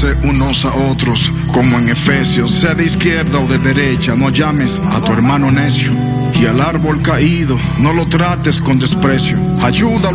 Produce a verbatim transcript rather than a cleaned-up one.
ayúdense unos a otros, como en Efesios, sea de izquierda o de derecha, no llames a tu hermano necio. Y al árbol caído, no lo trates con desprecio, ayúdalo